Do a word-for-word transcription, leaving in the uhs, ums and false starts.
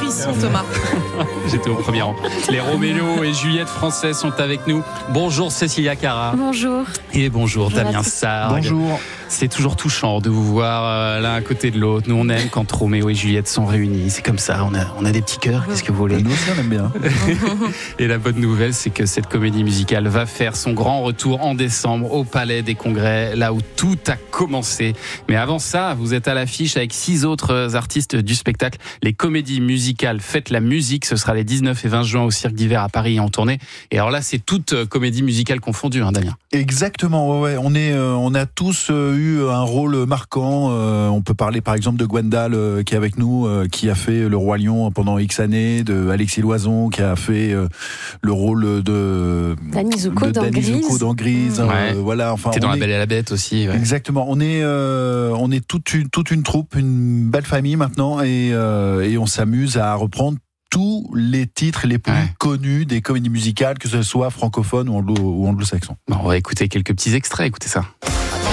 frisson, Thomas. J'étais au premier rang. Les Roméo et Juliette français sont avec nous. Bonjour Cécilia Cara. Bonjour. Et bonjour, bonjour Damien Sargue. Bonjour. C'est toujours touchant de vous voir euh, l'un à côté de l'autre. Nous, on aime quand Roméo et Juliette sont réunis. C'est comme ça, on a, on a des petits cœurs. Qu'est-ce que vous voulez ? Nous aussi, on aime bien. Et la bonne nouvelle, c'est que cette comédie musicale va faire son grand retour en décembre au Palais des Congrès, là où tout a commencé. Mais avant ça, vous êtes à l'affiche avec six autres artistes du spectacle. Les comédies musicales Faites la musique, ce sera les dix-neuf et vingt juin au Cirque d'Hiver à Paris en tournée. Et alors là, c'est toute comédie musicale confondue, hein, Damien. Exactement, ouais, ouais. On, est, euh, on a tous euh, eu un rôle marquant. Euh, on peut parler par exemple de Gwendal euh, qui est avec nous, euh, qui a fait Le Roi Lion pendant X années, de Alexis Loison qui a fait euh, le rôle de Danny Zuko dans Danny Grise. Zuko dans Grise. Ouais. Euh, voilà, enfin, T'es dans on La est... Belle et la Bête aussi. Ouais. Exactement. On est, euh, on est toute une, toute une troupe, une belle famille maintenant, et, euh, et on s'amuse à reprendre tous les titres les plus ouais. connus des comédies musicales, que ce soit francophone ou anglo- ou anglo-saxon. Bon, on va écouter quelques petits extraits. Écoutez ça.